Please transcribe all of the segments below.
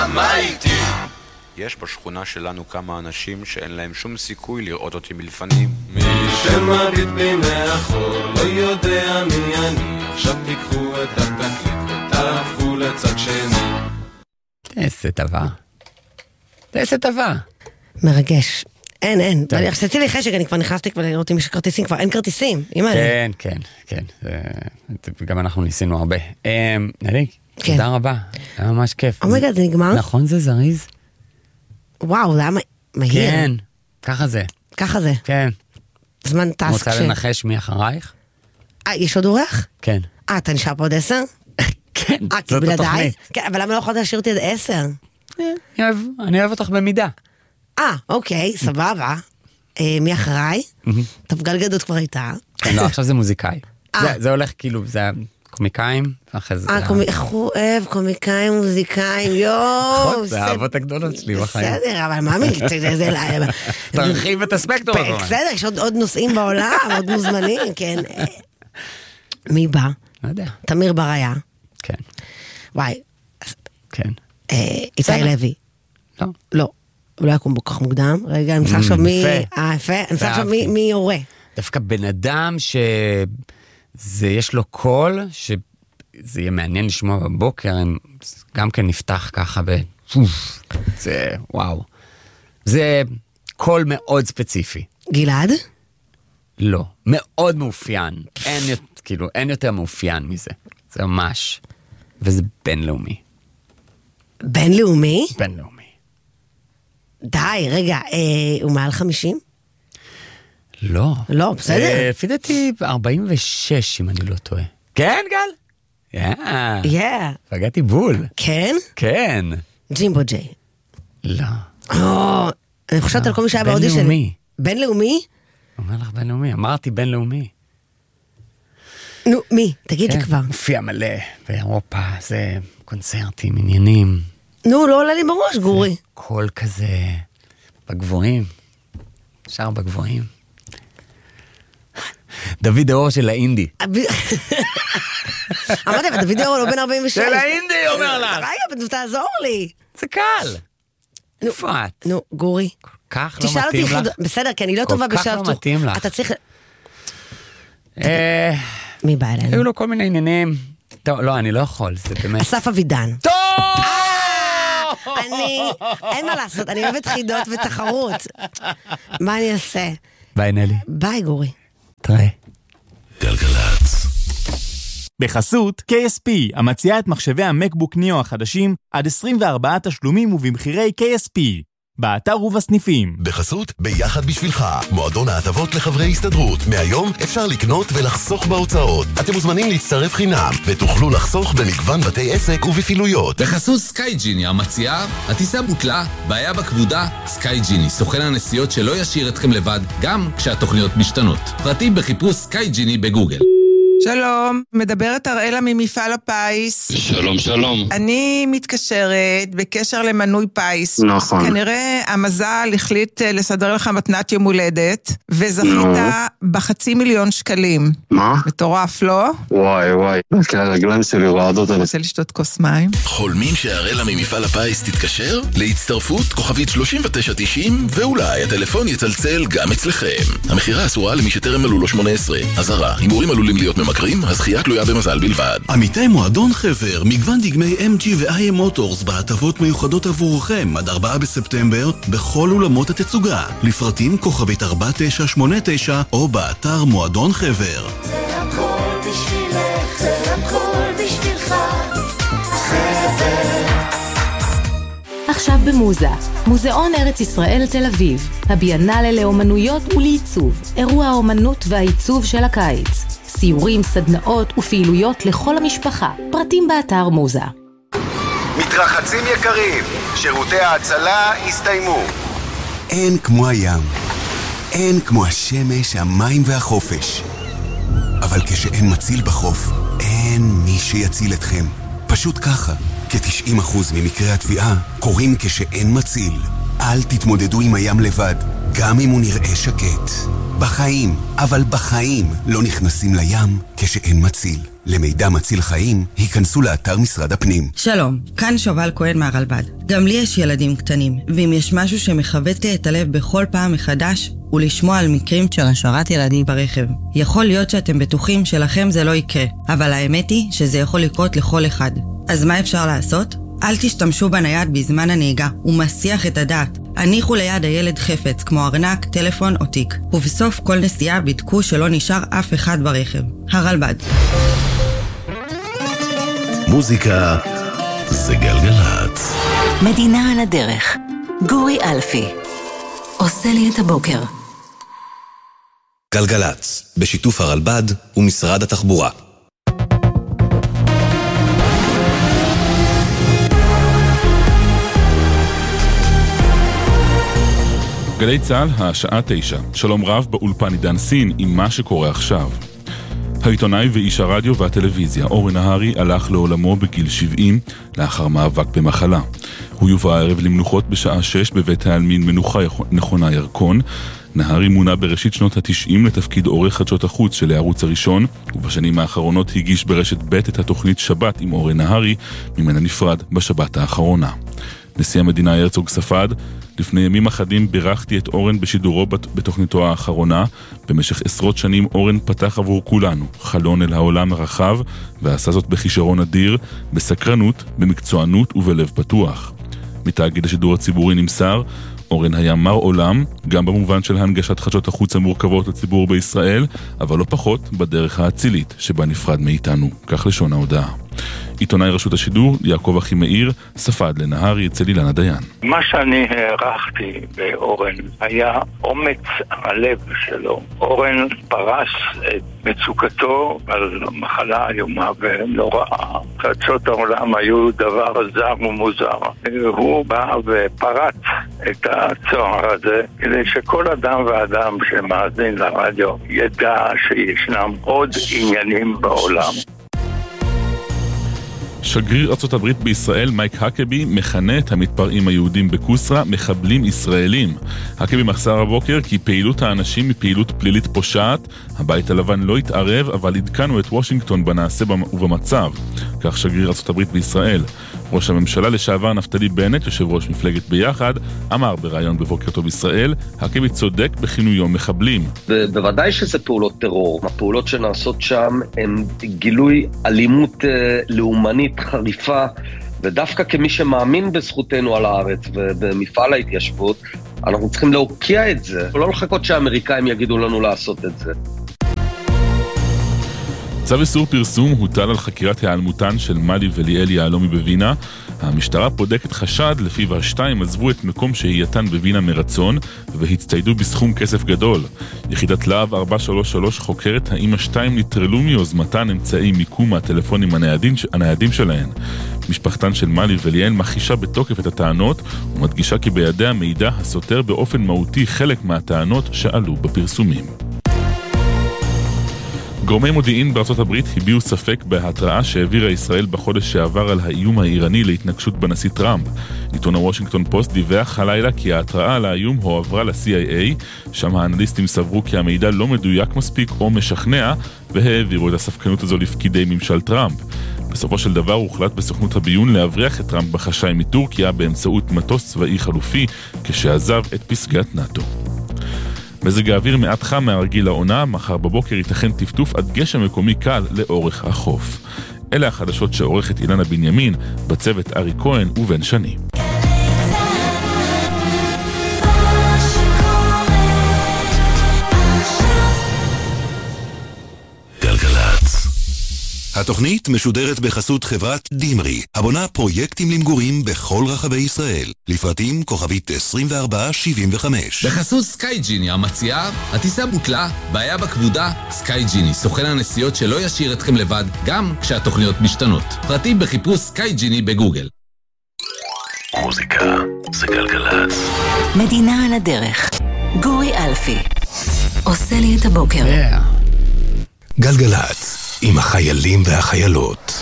מה איתי? יש בשכונה שלנו כמה אנשים שאין להם שום סיכוי לראות אותי מלפנים. מי שמביט בי מאחור לא יודע מי אני. עכשיו תיקחו את התקליט ותהפכו לצד שני. תעשה טובה. מרגש. אין. אני חשבתי לי חשק, אני כבר נכנסתי כבר לראות אם יש כרטיסים, כבר אין כרטיסים. כן. גם אנחנו ניסינו הרבה. נלי, תודה רבה. היה ממש כיף. אומייגד, זה נגמר? נכון, זה זריז. וואו, זה היה מהיר. כן, ככה זה. כן. זמן טסק. רוצה לנחש מי אחרייך? יש עוד אורח? כן. אתה נשאר פה עוד 10? כן, זאת התוכנית. כן, אבל למה לא יכולת להשאיר אותי עד 10? אני אוהב אותך במידה. אוקיי, סבבה. מי אחריי? תפגל גדות כבר הייתה. כן, לא, עכשיו זה מוזיקאי. זה הולך כאילו, זה קומיקאים, אחרי זה... איך הוא אוהב, קומיקאים, מוזיקאים, יואו. זה האהבות הגדולות שלי בחיים. בסדר, אבל מה זה... תרחיב את הספקטרום. בסדר, יש עוד נושאים בעולם, עוד מוזמנים, כן. מי בא? לא יודע. תמיר בריה. כן. וואי. כן. איתי לוי. לא. הוא לא יקום בו כך מוקדם. רגע, אני צריך עכשיו מי... יפה. אני צריך עכשיו מי יורה. דווקא בן אדם יש לו קול, שזה יהיה מעניין לשמוע בבוקר, גם כן נפתח ככה זה וואו. זה קול מאוד ספציפי. גלעד? לא. מאוד מאופיין. אין יותר מאופיין מזה. זה ממש. וזה בינלאומי. בינלאומי? בינלאומי. די, רגע, הוא מעל 50? לא. לא, בסדר. לפי דעתי 46, אם אני לא טועה. כן, גל? פגעתי בול. כן? כן. ג'ימבו ג'יי. לא. אני חושבת על כל מי שהיה באודישן. בינלאומי. בינלאומי? אומר לך בינלאומי, אמרתי בינלאומי. נו, מי? תגידי כבר. מופיע מלא באירופה, זה קונצרטים, עניינים. נו, לא עולה לי בראש, גורי. קול כזה, בגבוהים. שר בגבוהים. דוד האור של האינדי. אמרתי, אבל דוד האור לא בן 46. של האינדי, אומר לך. רגע, תעזור לי. זה קל. איפה את? נו, גורי. כך לא מתאים לך? בסדר, כי אני לא טובה בשלב. כל כך לא מתאים לך. אתה צריך... מי בא אלינו? היו לו כל מיני עניינים. טוב, לא, אני לא יכול, זה באמת... אסף אבידן. טוב! אין מה לעשות, אני אוהבת חידות ותחרות. מה אני אעשה? ביי נלי. ביי גורי. תראה. גלגלץ. בחסות KSP, המציעה את מחשבי המקבוק ניאו החדשים עד 24 תשלומים ובמחירי KSP. באתר ובסניפים. בחסות ביחד בשבילך, מועדון ההטבות לחברי הסתדרות. מהיום אפשר לקנות ולחסוך בהוצאות. אתם מוזמנים להצטרף חינם ותוכלו לחסוך במגוון בתי עסק ובפעילויות. בחסות סקייג'יני המציעה, הטיסה בוטלה, בעיה בכבודה, סקייג'יני, סוכן הנסיעות שלא ישאיר אתכם לבד גם כשהתוכניות משתנות. פרטים בחיפוש סקייג'יני בגוגל. שלום, מדברת אראלה ממפעל הפיס. שלום. אני מתקשרת בקשר למנוי פיס. נכון. כנראה המזל החליט לסדר לך מתנת יום הולדת, וזכית ב500,000 שקלים. מה? מטורף, לא? וואי. כי הרגליים שלי רועדות. אני רוצה לשתות כוס מים. חולמים שאראלה ממפעל הפיס תתקשר? להצטרפות כוכבית 3990 ואולי הטלפון יצלצל גם אצלכם. המחירה אסורה למי שטרם מלאו לו 18. אזהרה, הימורים עלולים להיות ממכרים, הזכייה תלויה במזל בלבד. עמיתי מועדון חבר, מגוון דגמי MG ו-IM מוטורס בהטבות מיוחדות עבורכם עד 4 בספטמבר בכל אולמות התצוגה. לפרטים כוכבית 4989 או באתר מועדון חבר. זה הכל בשבילך, זה הכל בשבילך, חבר. עכשיו במוזה, מוזיאון ארץ ישראל תל אביב, הביאנלה לאומנויות ולעיצוב, אירוע האומנות והעיצוב של הקיץ, סיורים, סדנאות ופעילויות לכל המשפחה, פרטים באתר מוזה. מתרחצים יקרים, שירותי ההצלה הסתיימו. אין כמו הים, אין כמו השמש, המים והחופש. אבל כשאין מציל בחוף, אין מי שיציל אתכם. פשוט ככה. כ-90% ממקרי התביעה קורים כשאין מציל. אל תתמודדו עם הים לבד, גם אם הוא נראה שקט. בחיים, אבל בחיים לא נכנסים לים כשאין מציל. למידע מציל חיים, היכנסו לאתר משרד הפנים. שלום, כאן שובל כהן מהרלב"ד. גם לי יש ילדים קטנים, ואם יש משהו שמחבט לי את הלב בכל פעם מחדש, הוא לשמוע על מקרים של השארת ילדים ברכב. יכול להיות שאתם בטוחים שלכם זה לא יקרה, אבל האמת היא שזה יכול לקרות לכל אחד. אז מה אפשר לעשות? אל תשתמשו בנייד בזמן הנהיגה, הוא מסיח את הדעת. הניחו ליד הילד חפץ, כמו ארנק, טלפון או תיק. ובסוף כל נסיעה בדקו שלא נשאר אף אחד ברכב. הרלב"ד. מוזיקה זה גלגלצ. מדינה על הדרך. גורי אלפי. עושה לי את הבוקר. גלגלצ, בשיתוף הרלב"ד ומשרד התחבורה. גלי צהל, השעה 9. שלום רב באולפן עידן סין עם מה שקורה עכשיו. העיתונאי ואיש הרדיו והטלוויזיה אורן נהרי הלך לעולמו בגיל 70 לאחר מאבק במחלה. הוא יובא הערב למנוחות בשעה 6 בבית העלמין מנוחה נכונה ירקון. נהרי מונה בראשית שנות ה-90 לתפקיד עורך חדשות החוץ של הערוץ הראשון, ובשנים האחרונות הגיש ברשת ב' את התוכנית שבת עם אורן נהרי, ממנה נפרד בשבת האחרונה. נשיא המדינה הרצוג ספד, לפני ימים אחדים בירכתי את אורן בשידורו בתוכניתו האחרונה. במשך עשרות שנים אורן פתח עבור כולנו חלון אל העולם הרחב, ועשה זאת בכישרון אדיר, בסקרנות, במקצוענות ובלב פתוח. מתאגיד השידור הציבורי נמסר, אורן היה מר עולם, גם במובן של הנגשת חדשות החוץ המורכבות לציבור בישראל, אבל לא פחות בדרך האצילית שבה נפרד מאיתנו. כך לשון ההודעה. עיתונאי רשות השידור, יעקב אחימאיר, ספד לנהרי אצל אילנה דיין. מה שאני הערכתי באורן היה אומץ הלב שלו. אורן פרס את מצוקתו על מחלה איומה ונוראה. חדשות העולם היו דבר זר ומוזר. הוא בא ופרץ את הצוהר הזה כדי שכל אדם ואדם שמאזין לרדיו ידע שישנם עוד עניינים בעולם. שגריר ארצות הברית בישראל מייק הקבי מכנה את המתפרעים היהודים בקוסרה מחבלים ישראלים. הקבי מחסר הבוקר כי פעילות האנשים היא פעילות פלילית פושעת. הבית הלבן לא התערב, אבל עדכנו את וושינגטון בנעשה ובמצב. כך שגריר ארצות הברית בישראל. ראש הממשלה לשעבר נפתלי בנט, יושב ראש מפלגת ביחד, אמר בראיון בבוקר טוב ישראל, הקבי צודק בכינויו מחבלים. בוודאי שזה פעולות טרור. הפעולות שנעשות שם הן גילוי אלימות לאומנית חריפה, ודווקא כמי שמאמין בזכותנו על הארץ ובמפעל ההתיישבות, אנחנו צריכים להוקיע את זה, ולא לחכות שהאמריקאים יגידו לנו לעשות את זה. צו איסור פרסום הוטל על חקירת העלמותן של מלי וליאל יהלומי בווינה. המשטרה בודקת חשד לפיו השתיים עזבו את מקום שהייתן בווינה מרצון והצטיידו בסכום כסף גדול. יחידת להב 433 חוקרת האם השתיים נטרלו מיוזמתן אמצעי מיקום מהטלפונים הניידים שלהן. משפחתן של מלי וליאל מכחישה בתוקף את הטענות ומדגישה כי בידיה מידע הסותר באופן מהותי חלק מהטענות שעלו בפרסומים. גורמי מודיעין בארצות הברית הביעו ספק בהתראה שהעבירה ישראל בחודש שעבר על האיום האיראני להתנגשות בנשיא טראמפ. עיתון הוושינגטון פוסט דיווח הלילה כי ההתראה על האיום הועברה ל-CIA, שם האנליסטים סברו כי המידע לא מדויק מספיק או משכנע, והעבירו את הספקנות הזו לפקידי ממשל טראמפ. בסופו של דבר הוחלט בסוכנות הביון להבריח את טראמפ בחשאי מטורקיה באמצעות מטוס צבאי חלופי כשעזב את פסגת נאטו. מזג האוויר מעט חם מהרגיל לעונה, מחר בבוקר ייתכן טפטוף עד גשם מקומי קל לאורך החוף. אלה החדשות שעורכת אילנה בנימין, בצוות ארי כהן ובן שני. התוכנית משודרת בחסות חברת דימרי, הבונה פרויקטים למגורים בכל רחבי ישראל. לפרטים כוכבית 2475. בחסות סקאי ג'יני המציעה, הטיסה בוטלה, בעיה בכבודה, סקאי ג'יני, סוכן הנסיעות שלא ישאיר אתכם לבד, גם כשהתוכניות משתנות. פרטים בחיפוש סקאי ג'יני בגוגל. מוזיקה זה גלגלצ. מדינה על הדרך. גורי אלפי. עושה לי את הבוקר. גלגלצ. עם החיילים והחיילות.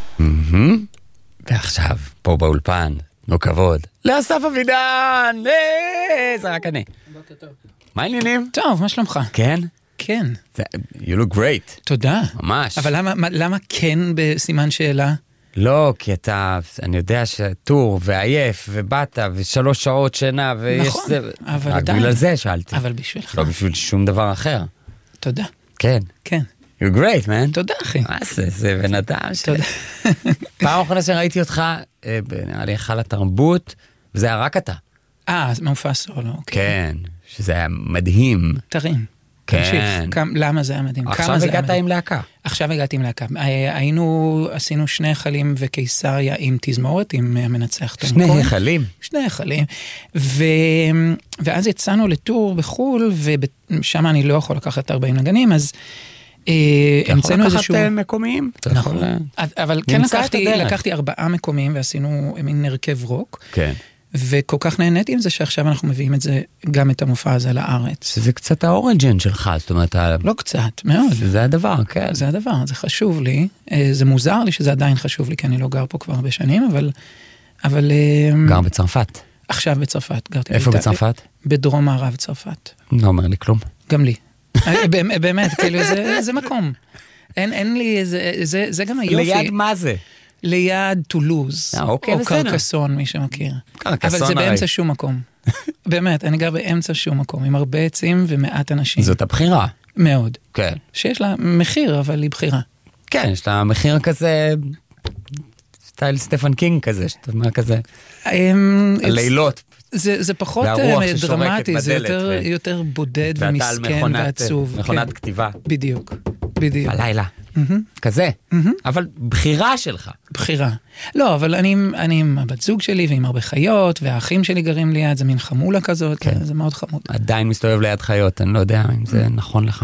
ועכשיו, פה באולפן, נו כבוד, לאסף אבידן! זה רק אני. מה העניינים? טוב, מה שלומך? כן? כן. You look great. תודה. ממש. אבל למה כן בסימן שאלה? לא, כי אני יודע שטור ועייף ובאת ו3 שעות שינה ויש נכון, זה. אבל רק בגלל זה שאלתי. אבל בשבילך. לא בשביל שום דבר אחר. תודה. כן. כן. You're great, man. תודה, אחי. מה זה בן אדם ש... תודה. פעם אחרונה שראיתי אותך, נראה לי היכל התרבות, וזה היה רק אתה. מופע סולו. כן, שזה היה מדהים. תרים. כן. למה זה היה מדהים? עכשיו הגעת עם להקה. עכשיו הגעתי עם להקה. עשינו 2 היכלים וקיסריה עם תזמורת, עם המנצח תום כהן. 2 היכלים? 2 היכלים. ואז יצאנו לטור בחול, ושם אני לא יכול לקחת 40 נגנים, אז המצאנו איזשהו... אתה יכול לקחת מקומיים? נכון. אבל כן לקחתי 4 מקומיים, ועשינו מין הרכב רוק. כן. וכל כך נהניתי עם זה שעכשיו אנחנו מביאים את זה, גם את המופע הזה לארץ. זה קצת האוריג'ן שלך, זאת אומרת... לא קצת, מאוד. זה הדבר, כן. זה הדבר, זה חשוב לי. זה מוזר לי שזה עדיין חשוב לי, כי אני לא גר פה כבר הרבה שנים, אבל... גר בצרפת. עכשיו בצרפת, גרתי. איפה בצרפת? בדרום מערב צרפת. לא אומר לי כלום. גם לי. באמת, כאילו, זה מקום. אין לי, זה גם היופי. ליד מה זה? ליד טולוז, או קרקסון, מי שמכיר. אבל זה באמצע שום מקום. באמת, אני גר באמצע שום מקום, עם הרבה עצים ומעט אנשים. זאת הבחירה. מאוד. כן. שיש לה מחיר, אבל היא בחירה. כן, יש לה מחיר כזה, סטייל סטפן קינג כזה, שאתה אומר כזה, הלילות. זה פחות דרמטי, זה יותר בודד ומסכן ועצוב. מכונת כתיבה. בדיוק. בלילה. כזה. אבל בחירה שלך. בחירה. לא, אבל אני עם הבת זוג שלי ועם הרבה חיות, והאחים שלי גרים ליד, זה מין חמולה כזאת, זה מאוד חמוד. עדיין מסתובב ליד חיות, אני לא יודע אם זה נכון לך.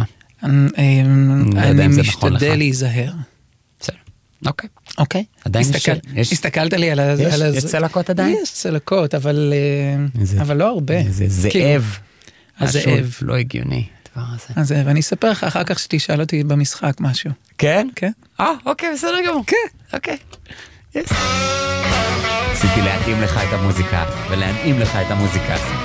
אני משתדל להיזהר. בסדר. אוקיי. עדיין הסתכלת לי על זה. יש צלקות עדיין? יש צלקות, אבל לא הרבה. זה זאב. הזאב. לא הגיוני. הזאב, אני אספר לך אחר כך שתשאל אותי במשחק משהו. כן? כן. אוקיי, בסדר גמור. כן. אוקיי. רציתי להתאים לך את המוזיקה, ולהנעים לך את המוזיקה.